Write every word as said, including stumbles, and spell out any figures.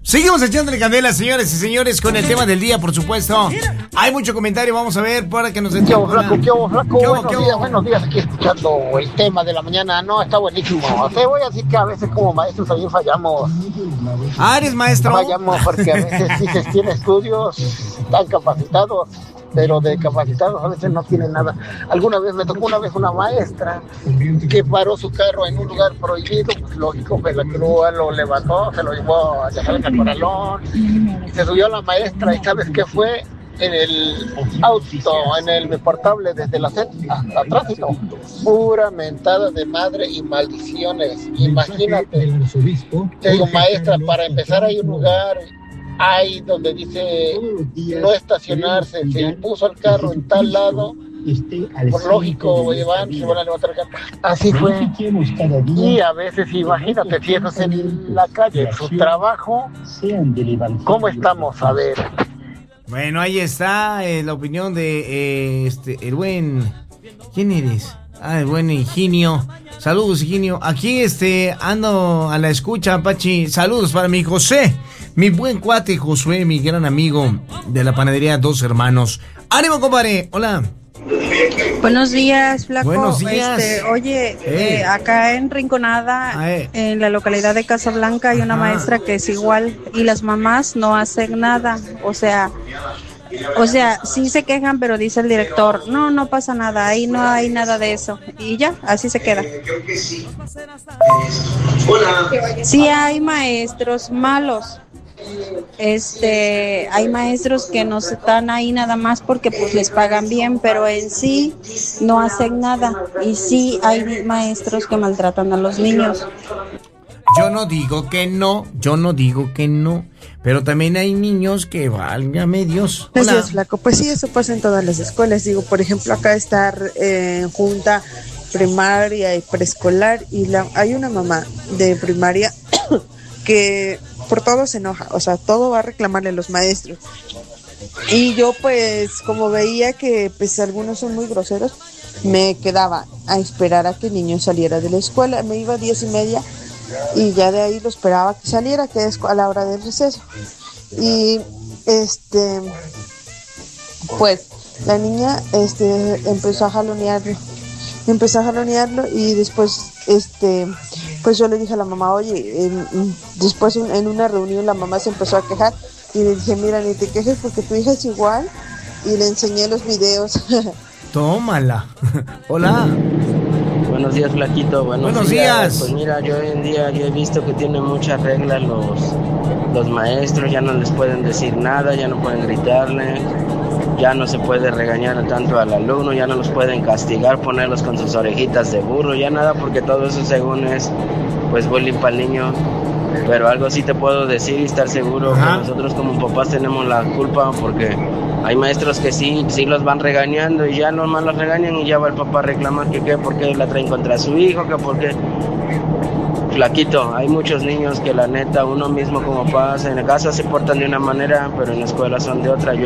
Seguimos echándole candela, señores y señores, con el tema del día, por supuesto. Hay mucho comentario, vamos a ver para que nos den. ¿Qué hubo, flaco? ¿Qué hubo, flaco? ¿Qué hubo, buenos qué días, hubo? buenos días, aquí escuchando el tema de la mañana. No, está buenísimo. Te voy a decir que a veces como maestros también fallamos. Ah, ¿eres maestro? Fallamos porque a veces sí se tiene estudios, están capacitados, pero de capacitados a veces no tienen nada. Alguna vez me tocó una vez una maestra que paró su carro en un lugar prohibido, pues lógico, pues la grúa lo levantó, se lo llevó a dejar en el corralón, se subió la maestra y ¿sabes qué fue? En el auto, en el portable desde la sed hasta tránsito, pura mentada de madre y maldiciones. Imagínate, te digo, maestra, para empezar hay un lugar ahí donde dice no estacionarse, se impuso el carro en tal lado, por lógico, llevan, se van a levantar el carro. Así fue. Y a veces, imagínate, si eso es en la calle, su trabajo, ¿cómo estamos? A ver. Bueno, ahí está eh, la opinión de eh, este el buen... ¿Quién eres? Ah, el buen Higinio. Saludos, Higinio. Aquí este ando a la escucha, Pachi. Saludos para mi José, mi buen cuate Josué, mi gran amigo de la panadería Dos Hermanos. ¡Ánimo, compadre! Hola. Buenos días, flaco. Buenos días. Este, oye, hey. eh, acá en Rinconada, hey. en la localidad de Casablanca, hay una Ajá. maestra que es igual y las mamás no hacen nada. O sea, o sea, sí se quejan, pero dice el director, no, no pasa nada, ahí no hay nada de eso. Y ya, así se queda. Sí hay maestros malos. Este, hay maestros que no están ahí nada más porque pues les pagan bien, pero en sí no hacen nada. Y sí hay maestros que maltratan a los niños. Yo no digo que no, yo no digo que no, pero también hay niños que válgame Dios. Gracias, flaco. Pues sí, eso pasa en todas las escuelas. Digo, por ejemplo, acá está eh, en junta primaria y preescolar y la, hay una mamá de primaria que por todo se enoja, o sea, todo va a reclamarle a los maestros. Y yo pues como veía que pues algunos son muy groseros, me quedaba a esperar a que el niño saliera de la escuela. Me iba a diez y media y ya de ahí lo esperaba que saliera, que es a la hora del receso. Y este pues la niña este empezó a jalonearlo, empezó a jalonearlo y después este pues yo le dije a la mamá, oye, en, después en una reunión la mamá se empezó a quejar y le dije, mira, ni te quejes porque tu hija es igual, y le enseñé los videos. Tómala. Hola. Buenos días, flaquito. Buenos, Buenos días. días. Pues mira, yo hoy en día yo he visto que tienen muchas reglas los, los maestros, ya no les pueden decir nada, ya no pueden gritarle, ya no se puede regañar tanto al alumno, ya no los pueden castigar, ponerlos con sus orejitas de burro, ya nada, porque todo eso según es pues bullying para el niño. Pero algo sí te puedo decir y estar seguro Ajá. que nosotros como papás tenemos la culpa, porque hay maestros que sí, sí los van regañando y ya nomás los regañan y ya va el papá a reclamar que qué, por qué la traen contra su hijo, que por qué. Flaquito, hay muchos niños que la neta uno mismo como papá en la casa se portan de una manera, pero en la escuela son de otra. Yo